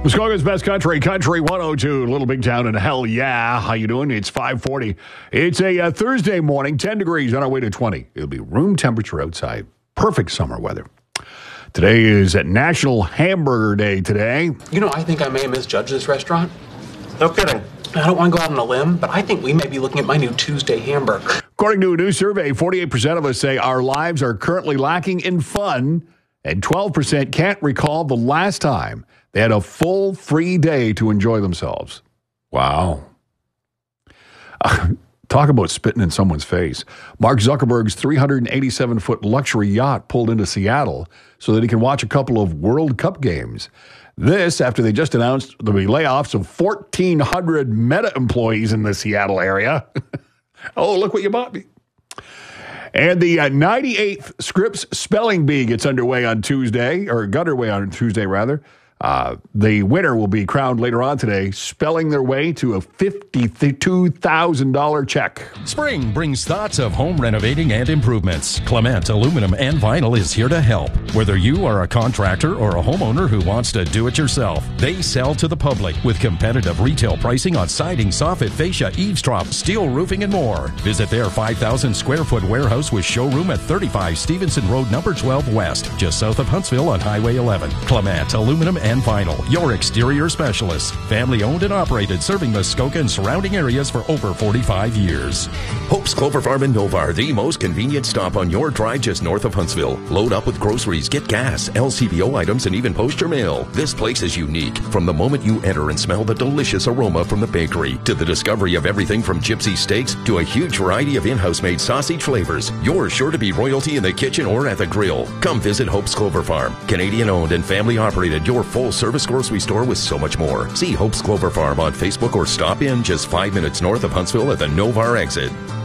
Muskoka's best country, Country 102, Little Big Town, and hell yeah. How you doing? It's 5:40. It's a Thursday morning, 10 degrees on our way to 20. It'll be room temperature outside. Perfect summer weather. Today is National Hamburger Day today. You know, I think I may have misjudged this restaurant. No kidding. I don't want to go out on a limb, but I think we may be looking at my new Tuesday hamburger. According to a new survey, 48% of us say our lives are currently lacking in fun, and 12% can't recall the last time they had a full free day to enjoy themselves. Wow. Talk about spitting in someone's face. Mark Zuckerberg's 387-foot luxury yacht pulled into Seattle so that he can watch a couple of World Cup games. This after they just announced there'll be layoffs of 1,400 Meta employees in the Seattle area. Oh, look what you bought me. And the 98th Scripps Spelling Bee gets underway on Tuesday, or got underway on Tuesday, rather. The winner will be crowned later on today, spelling their way to a $52,000 check. Spring brings thoughts of home renovating and improvements. Clement Aluminum and Vinyl is here to help. Whether you are a contractor or a homeowner who wants to do it yourself, they sell to the public with competitive retail pricing on siding, soffit, fascia, eaves troughs, steel roofing, and more. Visit their 5,000 square foot warehouse with showroom at 35 Stevenson Road, number 12 West, just south of Huntsville on Highway 11. Clement Aluminum and Vinyl, your exterior specialists. Family owned and operated, serving Muskoka and surrounding areas for over 45 years. Hope's Clover Farm in Novar, the most convenient stop on your drive just north of Huntsville. Load up with groceries, get gas, LCBO items, and even post your mail. This place is unique. From the moment you enter and smell the delicious aroma from the bakery, to the discovery of everything from gypsy steaks to a huge variety of in-house made sausage flavors, you're sure to be royalty in the kitchen or at the grill. Come visit Hope's Clover Farm. Canadian owned and family operated, your full-service grocery store with so much more. See Hope's Clover Farm on Facebook or stop in just 5 minutes north of Huntsville at the Novar exit.